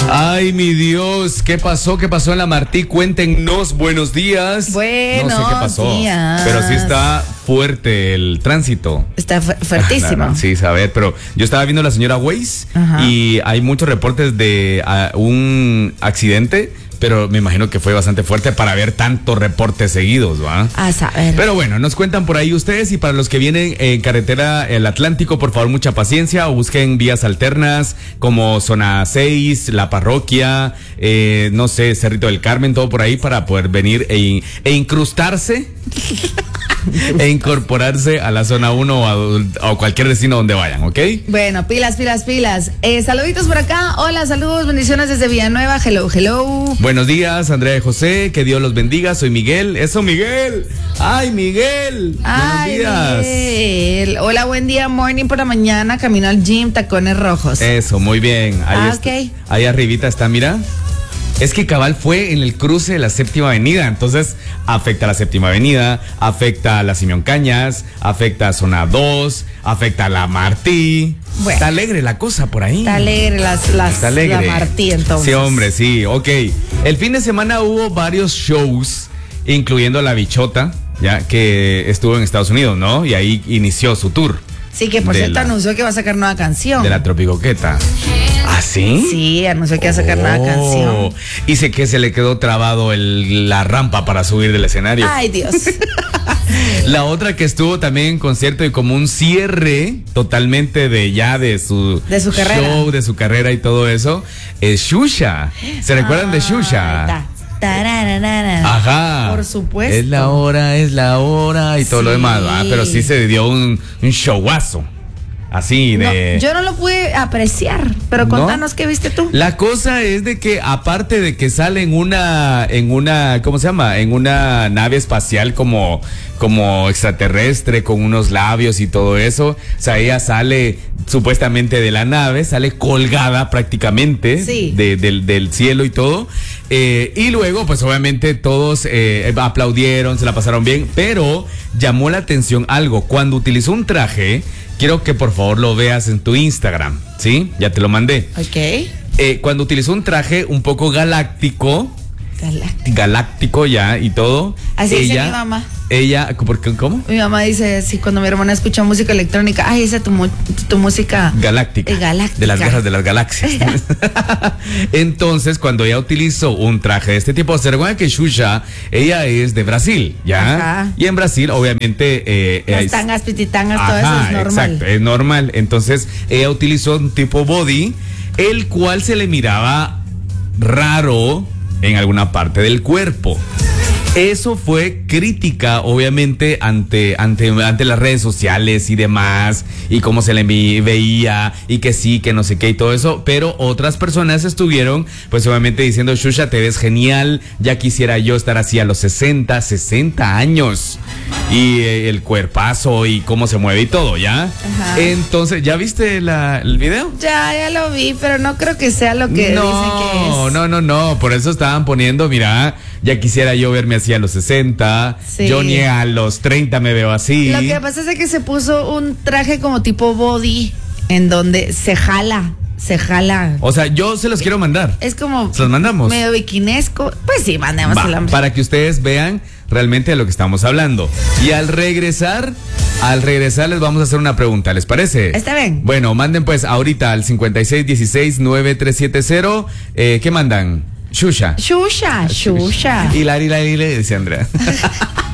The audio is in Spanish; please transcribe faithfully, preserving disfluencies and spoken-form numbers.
Ay, mi Dios, ¿qué pasó? ¿Qué pasó en la Martí? Cuéntenos, buenos días. Buenos No sé qué pasó, días. pero sí está fuerte el tránsito. Está fu- fuertísimo. No, no, sí, saber, pero yo estaba viendo a la señora Waze y hay muchos reportes de uh, un accidente, pero me imagino que fue bastante fuerte para ver tantos reportes seguidos, ¿va? A saber. Pero bueno, nos cuentan por ahí ustedes, y para los que vienen en carretera el Atlántico, por favor, mucha paciencia, o busquen vías alternas como Zona seis, La Parroquia, eh, no sé, Cerrito del Carmen, todo por ahí para poder venir e, e incrustarse e incorporarse a la Zona uno o a, a cualquier destino donde vayan, ¿ok? Bueno, pilas, pilas, pilas. Eh, saluditos por acá. Hola, saludos, bendiciones desde Villanueva. Hello, hello. Buenos días, Andrea y José, que Dios los bendiga. Soy Miguel. Eso, Miguel. Ay, Miguel. Ay, Buenos días. Miguel. Hola, buen día, morning por la mañana, camino al gym, tacones rojos. Eso, muy bien. Ahí Ah, está, ok. ahí arribita está, mira. Es que cabal fue en el cruce de la Séptima Avenida, entonces afecta a la Séptima Avenida, afecta a la Simeón Cañas, afecta a Zona dos, afecta a la Martí. Bueno. Está alegre la cosa por ahí. Está alegre las, las, Está alegre. la Martí, entonces. Sí, hombre, sí, ok. El fin de semana hubo varios shows, incluyendo La Bichota, ya que estuvo en Estados Unidos, ¿no? Y ahí inició su tour. Sí, que por de cierto la- anunció que va a sacar nueva canción. De la Tropicoqueta. ¿Ah, sí? Sí, anunció que va a sacar nueva Oh. canción. Y sé que se le quedó trabado el, la rampa para subir del escenario. Ay, Dios. La otra que estuvo también en concierto y como un cierre totalmente de ya de su, De su carrera. show, de su carrera y todo eso, es Xuxa. ¿Se recuerdan de Xuxa? Ta, tarararara. Ajá. Por supuesto. Es la hora, es la hora y todo lo Sí. demás, ¿va? Pero sí se dio un, un showazo. Así No, de... yo no lo pude apreciar, pero ¿No? contanos qué viste tú. La cosa es de que aparte de que sale en una, en una, ¿cómo se llama? En una nave espacial como, como extraterrestre con unos labios y todo eso. O sea, ella sale supuestamente de la nave, sale colgada prácticamente Sí. de- del, del cielo y todo. Eh, y luego, pues obviamente todos eh, aplaudieron, se la pasaron bien, pero llamó la atención algo. Cuando utilizó un traje, quiero que por favor lo veas en tu Instagram, ¿sí? Ya te lo mandé. Ok. Eh, cuando utilizó un traje un poco galáctico, Galáctico. galáctico ya y todo. Así dice ella, mi mamá. Ella, ¿por qué? ¿Cómo? Mi mamá dice, sí, cuando mi hermana escucha música electrónica, ay, esa es tu, mu- tu, tu música. Galáctica. Eh, galáctica. De las guerras de las galaxias. Entonces, cuando ella utilizó un traje de este tipo, se recuerda que Xuxa, ella es de Brasil, ¿ya? Ajá. Y en Brasil, obviamente... Eh, Las es- tangas, pititangas, todo Ajá, eso es normal. exacto, es normal. Entonces, ella utilizó un tipo body, el cual se le miraba raro en alguna parte del cuerpo. Eso fue crítica, obviamente, ante, ante, ante las redes sociales y demás, y cómo se le vi- veía, y que sí, que no sé qué y todo eso, pero otras personas estuvieron, pues obviamente diciendo, Xuxa, te ves genial, ya quisiera yo estar así a los sesenta, sesenta años, y eh, el cuerpazo, y cómo se mueve y todo, ¿ya? Ajá. Entonces, ¿ya viste la, el video? Ya, ya lo vi, pero no creo que sea lo que no, dicen que es. no, no, no, por eso estaban poniendo, mira, ya quisiera yo verme así a los sesenta, Sí. yo ni a los treinta me veo así. Lo que pasa es que se puso un traje como tipo body, en donde se jala, se jala. O sea, yo se los quiero mandar. Es como ¿Se los mandamos? medio biquinesco. Pues sí, Va, mandémoselo. para que ustedes vean realmente de lo que estamos hablando. Y al regresar, al regresar les vamos a hacer una pregunta, ¿les parece? Está bien. Bueno, manden pues ahorita al cincuenta y seis dieciséis nueve tres siete cero, eh, ¿qué mandan? Xuxa. Xuxa, Xuxa. Hilari, hilari, hilari, dice Andrea.